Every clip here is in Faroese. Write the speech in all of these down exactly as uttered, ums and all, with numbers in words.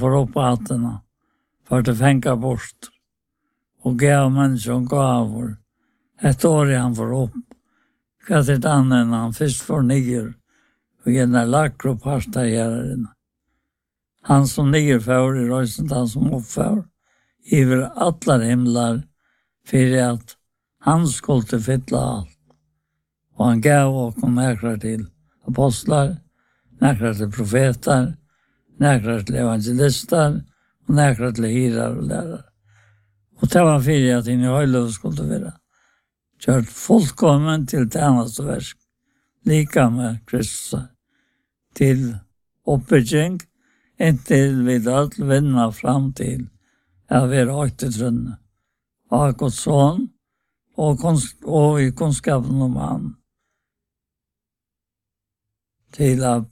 får upp hattarna för att fänga bort och gav människan gavor. Ett år han får upp. Vad ett annat när han först får nyer och gärna lackar och pasta gärna. Han som nyer för i rösten, han som uppför över alla himlar för att han skulle fylla allt. Och han gav och näkrar till apostlar, näkrar till profeter, näkrar till evangelister och näkrar till hirar och lärare. Och det var för att in i höjlöv skulle vara kört fullkommen till tjänste verk, lika med Kristus, till uppbygging, intill vid allt vinna fram till att vi rakt trunne. Av Guds son och, kunsk- och i kunskapen om han. Till att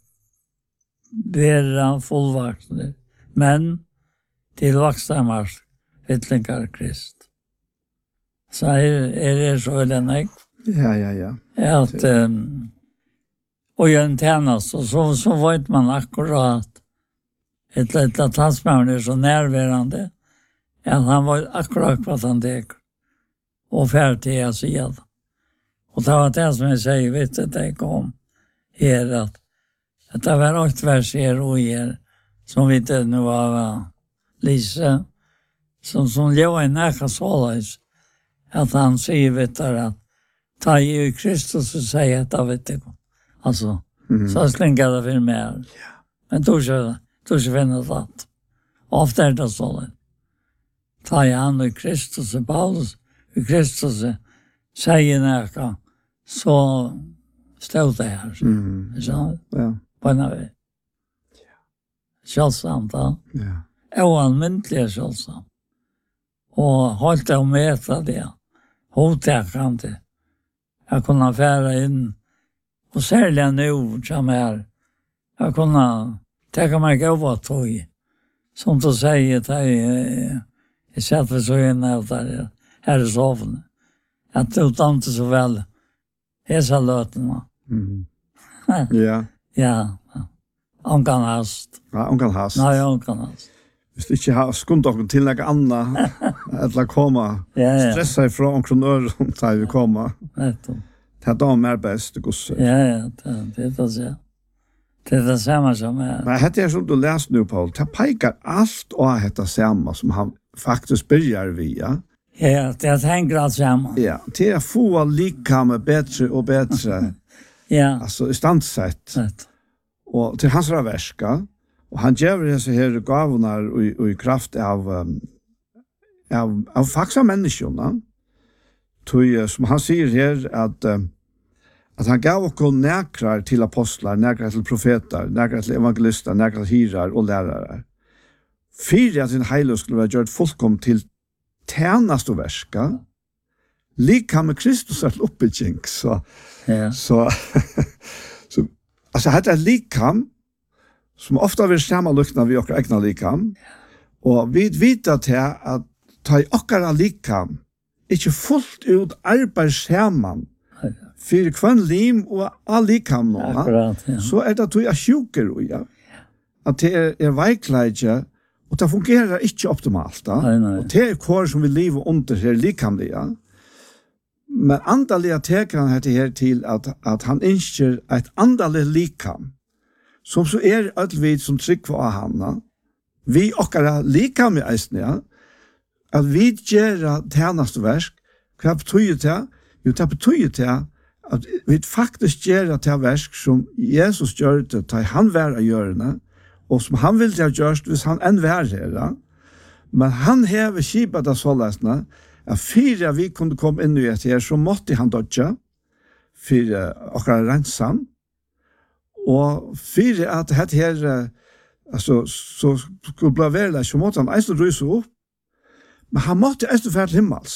vara fullvaksne, men till vaxamars ytlingar Krist. Så är, är det så eller Ja, ja, ja. Att, um, och gör en tjänst, och så, så vet man akkurat ett litet talsmann är så närvarande att han var akkurat vad han teker och färdig att säga det. Och det var det som jag säger, vet du, det kom här att, att det var åtta vers här och här som vi inte nu var Lise som, som lever i näka således att han säger, vet du, att ta i Kristus och säga att det vet du. Alltså, mm. så slänger det för mig. Men då så då så finner det att ofta är det så. Ta i han i Kristus och Paulus i Kristus säger näka så stod det här. Mm. Så, ja. På en av det. Kjølsamt, da. Ja. Oanmyntlig kjølsamt. Og holdt det å møte det. Hovedtakende. Jeg kunne fære inn. Og særlig nå, som er, jeg kunne tenke meg over tog. Som du sier, jeg, jeg setter så inn av der, her i sovene. At du dante så vel. Hesa løtene. Mm. Ja. Ja. Onkan hast. Ja, onkan hast. Nei, onkan hast. Hvis du ikke har skund dere til noe annet, eller komme, ja, ja. stressa ifra omkring øren til vi kommer. Nettopp. Det er da mer best, det går så. Ja, ja, det, det er det så. Det er det samme som er. Men dette er som du leser nå, Paul, det peker alt av dette samme som han faktisk begynner via. Ja, det er tenker alt sammen. Ja, til å få likame bedre og bedre. Ja. Altså, i standsett. Nettopp. Og til hans verska, og han gjør disse her gavene og, og i kraft av, um, av, av faksa menneskene. Tog, som han sier her, at, um, at han gav oss nekrar til apostlar, nekrar til profeter, nekrar til evangelister, nekrar til hirar og lærere. Fyre at sin heilig skulle være gjort fullkom til tjenest og verska, lika med Kristus er oppbygging. Så, ja. så, så altså, dette er likam, som ofta vil stemme lukna vi okkar egna likam, og vi vet til at ta i okkar likam, ikke fullt ut arbeid saman, for kvann lim og all likam nå, Akkurat, ja. så er det at du er sjuker, ja. At det er, er veikleidje, og det fungerer ikke optimalt, da. Nei, nei. Og det er kvar som vi lever under her likamlige, ja. Men andalige teker han heter her til at, at han ønsker et andalig likam, som så er ødelvid som trygg for han. Vi okkara likam i eisen, ja, at vi gjør tjenesteversk. Hva betyr det? Jo, det betyr det at vi faktisk gjør det versk som Jesus gjør det til han være gjørende, og som han vil ha gjort hvis han enn være her. Men han hever kjipet av såløsene, at fire vi kunne komme inn i et her, så måtte han dødja, fire okkara rensan, og fire at dette her, altså, så skulle bli verlig, så måtte han eist røyse opp, men han måtte eist å fære himmels.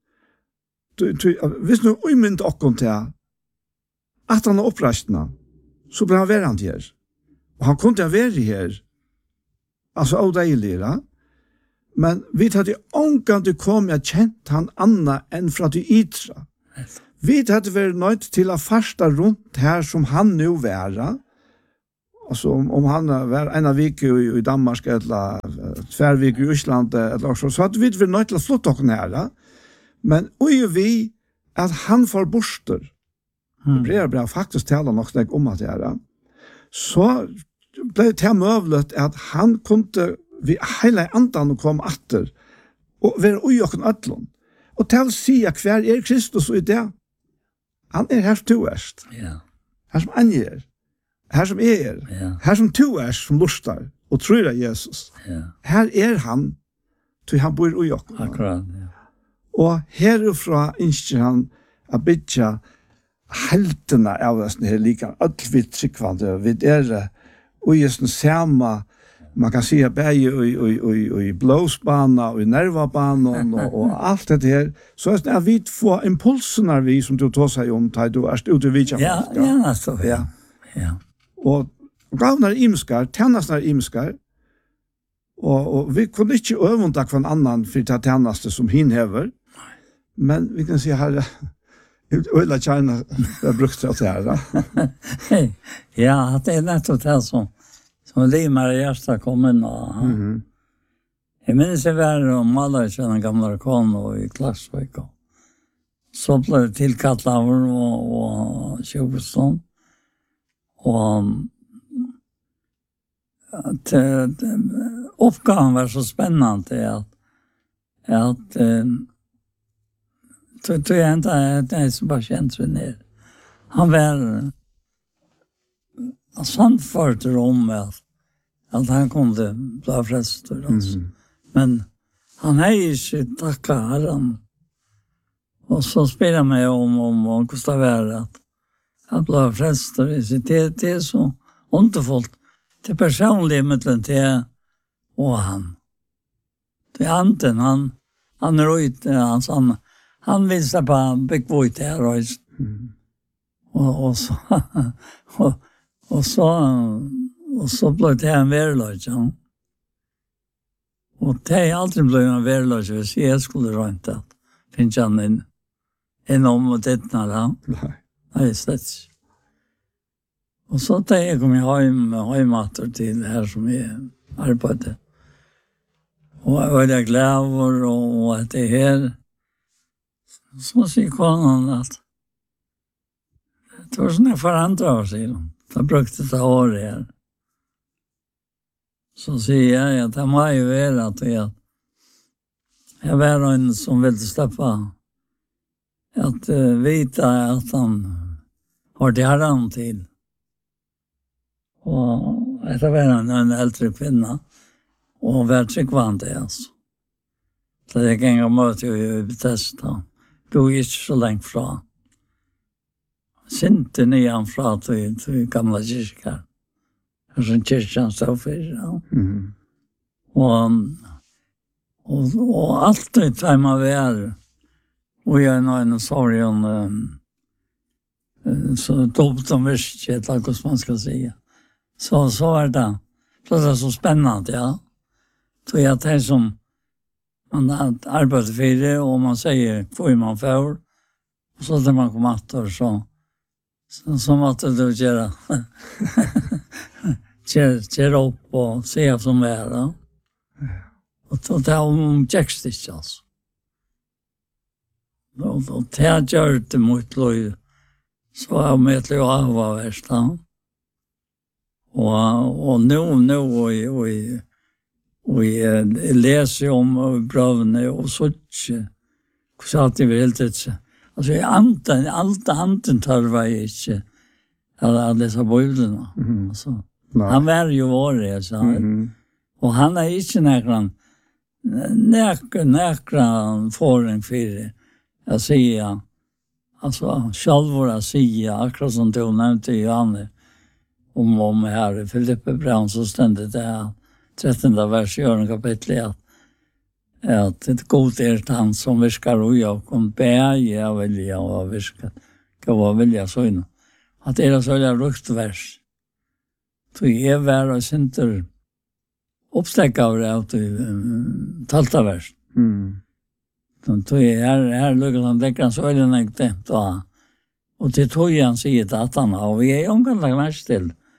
Hvis nu umynte okkon til at han er oppreistende, så ble han verand her. Og han kunne være her, altså av deiligere, men vi hadde ångan til kom jeg kjent han anna enn fra til ytra. Vi hadde vært nødt til å farsta rundt her som han nu væra, alltså om, om han var en av vik i, i Danmark eller tvär vik i Island eller så, så hade vi inte nødt til å flytta oss nära. Men och ju vi att han får borster. Mm. Det blir faktiskt tala något snägg om att göra. Så blev det möjligt att han kunde vi hela andan kom åter och vara ojocken ödlon. Och till sig kvar är Kristus och det. Han är här toest. Ja. Här som han är. Här som är. Ja. Här som toest som lustar och tror att Jesus. Ja. Här är han. Till han bor ojocken. Akkurat, ja. Og herifra innskjer han a bytja heltene av dessen her lika öllvitt tryggvande, vid er og i dessen sama, man kan säga bægi og i blåsbana og i nervabanan og, og alt det her, så er det vi få impulsene vi som du tog seg om, da du er ute i vidtja. Ja, ja, altså, ja. Ja. Og gavene er imskar, tjenestene er imskar, og, og vi kunne ikke øvunda hver annan for det tjeneste som hin hever, men vi kan si her, øyla kjærne er brukt til det her. Ja, det er nettopp det som, som limar i hjertet kom inn. Og, mm -hmm. Jeg minns jeg var og maler ikke den gamle kone i Klagsvik. Så ble det tilkallet av og, og Kjøpestånd. Og at oppgaven var så spennende at, at Så tror jag inte att det är som bara känns vid ner. Han var sannfört om att, att han kunde bli frälster. Alltså. Mm. Men han har ju inte tackat Herren. Och så spelar mig om, om, om Gustav är att han blir frälster. Det, det är så underfullt. Det är personligt mellan det och han. Det är anten han, han är ute, hans han Han visste på Big Boy där och mm. och och så och, och så och så blev det en verklighet ja. Och det är alltid blev en verklighet så jag skulle rönta. Finns han en en om det när Nej. Nej, det. Och så där jag kom hem hem åter till här som är arbete. Och jag är glad över och att det här så sier konen at det var sånn jeg forandret oss i dem. Da brukte det året her. Så sier jeg at det må jo være at jeg, jeg var en som ville slippe at uh, vite at han har det herren til. Og etter var han en eldre kvinne og var tryggvande, altså. Så jeg gikk og møte jo i Bethesda. Bor ikke så längt fra. Sinte nian fra til, til gamla kyrkar. Her som kyrkjan stod for. Ja. Mm. Og, og, og alt det tar man vær. Og jeg er nøyne sorg om um, så dopt om virkelig, eller hva man skal si. Så, så er det. Så det er så spennende, ja. Så jeg tar som man arbetar för det och man säger får man för och så där man kommer att så så som att det göra ger ger upp och se som är då och då det om textis alltså då då det gör det mot loj så har med det av vad värsta och och nu nu och och och jag läser om brövna och så hur så att det vill det alltså jag antar allt anten tar var inte alla dessa bilderna mm. Alltså han var ju var det så mm. Och han är inte någon näkra näkra för en för jag säger alltså själva säga akkurat som du nämnde Janne om om här Filippe Brown så ständigt där trettonde vers i Jörgen kapitlet att att det god är han som viskar och jag kom bäge jag vilja och viska kan vara vilja så in att det är så jävla rukt vers så är var och center uppstäcka av det att talta vers mm så är här här lugnar han det kan så är det inte då och det tog han sig att han har vi är omgående vers till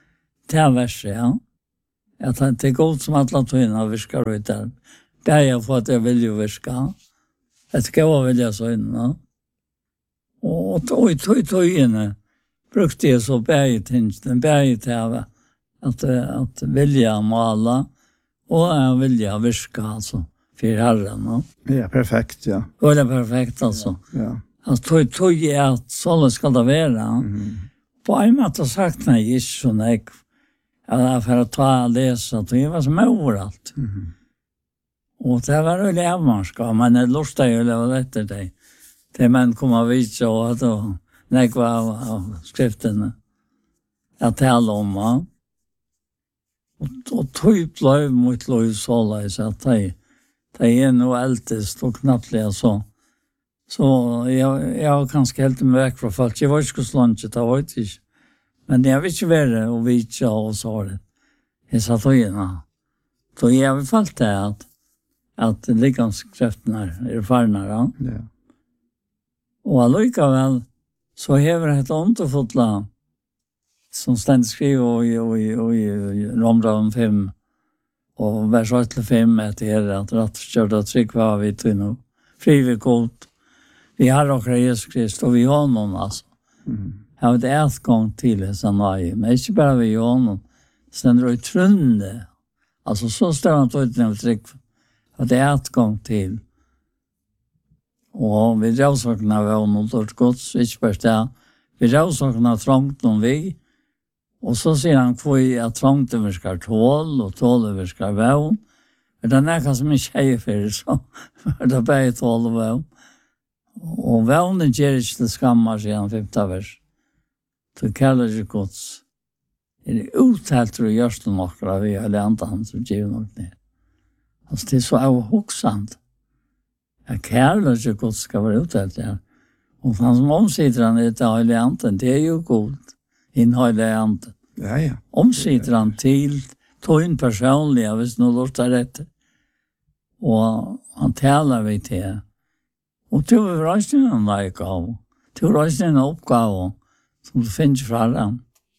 Det är värst, ja. Att det är god som alla tøyna viskar ut där. Det är jag för att jag vill ju viska. Jag ska vara vilja så innan. Och tog tog tøyene brukte jag så bergetingen, bergetava att att vilja mala och jag vilja viska alltså för Herren. Ja, perfekt, ja. Det är perfekt alltså. Ja. Alltså tog tog jag att så ska det vara. Mm. På en måte sagt mig inte så nek. Jag för att ta och läsa, det var som överallt. Mm. Och det var ju lämmarska, men det lustar ju det efter det. Det man kommer visa och att nek var av skriften jag talar om. Va? Och, och typ löv mot löv såla så att det, det är nog äldst och knappt så. Så jag, jag har kanske helt mig väck från folk. Jag var inte så långt, det var inte. Men jag vet inte värre och vitsa och så har det. Jag sa tøyene. Så jag har fallit det att, att likhanskräfterna är farnare. Ja. Och allikevel så hever ett underfotla som ständigt skriver i, i, i, i Romdraven fem och vers åtta fem att det är att rättskörda trygg var vi till nu. Frivilligt gott. Vi har också Jesus Kristus och vi har någon alltså. Mm. Jag har ett ätgång till det som var men inte bara vi har någon. Ständer i trunde. Alltså så står han tog det trygg att det är ätgång till. Og vi rævsakna var noen lort gods, ikke bare det. Vi rævsakna trångt noen vi, og så sier han hvor jeg trångt over skal tål, og tål over skal vevn. Men det er nekka som ikke er for, så det er bare tål og vevn. Og vevnen gjør ikke til skammer, sier han femte vers. Så kaller det gods. Det er uttalt og gjørst nokra vi har lent han som gjør nok det. Altså det er så avhoksant. Ja, kärlek och Gud ska vara uttalt där. Och han som omsitter han i det heliga anden, det är ju god. In heliga anden. Ja, ja. Omsitter han till tøyn personliga, hvis nu lortar rätt. Och han talar vi till. Och du är rösten en likegav. Du är rösten en uppgav som du finns fram.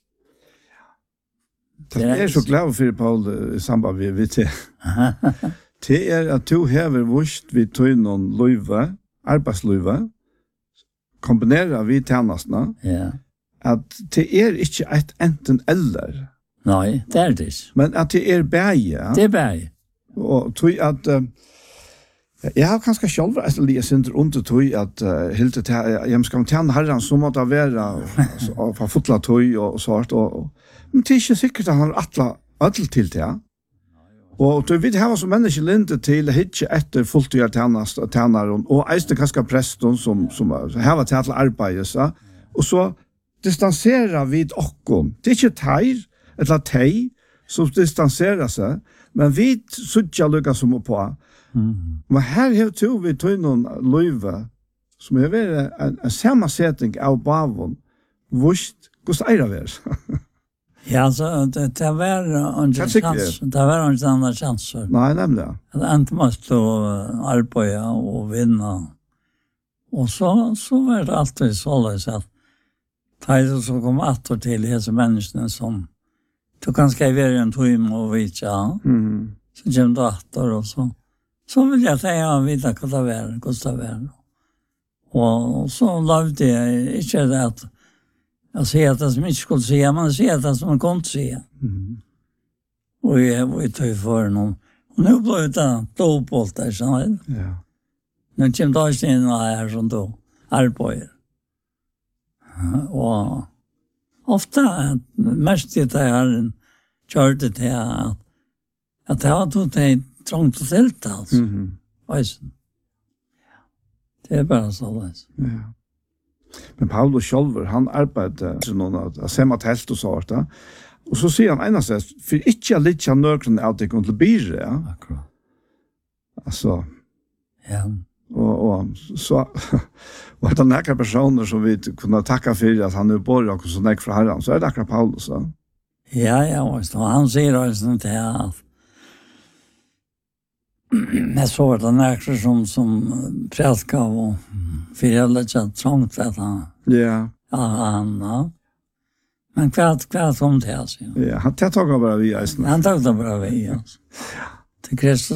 Det är så glad för Paul i samband med V T. Det er at du hever vurst vid tøynon løyve, arbeidsløyve, kombinerer vi tjenestene, Ja. at det er ikke et enten eller, Nej, det är det ikke. men at det er bæge. Det är bäj. Og tøy at, uh, jeg har kanskje selv vært litt sinter under tøy at uh, helt til, jeg skal tjene herren, så må det være og få fotla tøy og sånt, og, og, men det er ikke sikkert at han har atla ødel til det, og du vet her som menneske linde til hitje etter fulltøyar tjenaren, og eiste kanskje presten som, som har til alle arbeidet, så. Og så distanserer vi okkom. Det er ikke teir, eller tei, som distanserer seg, men vi sutja lukka som på. Mm. Men her har to vi tog noen løyve, som har vært en, en sammansetning av bavon, vurst, hvordan er det vært? Ja, så det, det var en chans. Det var en annan chans. Nei, nemlig. Det inte måste arbeta och vinna. Och så, så var det alltid så att det så kom att till hela människan som du kan skriva en tim och vita. Mm. Så kom dator och så. Så vill jag säga vita vad det var, vad det var. Och så lärde jag inte det att jag ser att det som inte skulle säga, man ser att det som man kan inte säga. Mm. Och jag var ju för någon. Och nu blev det dobbelt där, så Ja. nu kommer det in här som då arbetar. Och ofta, mest i det här, körde det att, att det har tog det trångt och tält alltså. Mm. Det är bara så läs. Ja. Men Paulus själver, han arbeidde så någon av samma tält och sånt där. Och så säger han enast för inte lite nökren av det till byrre, ja. Akkurat. Alltså, Ja. och, och så var det några personer som vi kunde tacka för att han nu bor och så näck för Herren, så är det akkurat Paulus. Så. Ja, ja, och han säger också inte att men så var det näkter som, som prätka och föräldrarna trångt att han, Ja. ja, han, ja. Men kvart, kvart om det, alltså. Ja, han tar bara vi, eisen. Han tar det bara vi, alltså. Till Kristus.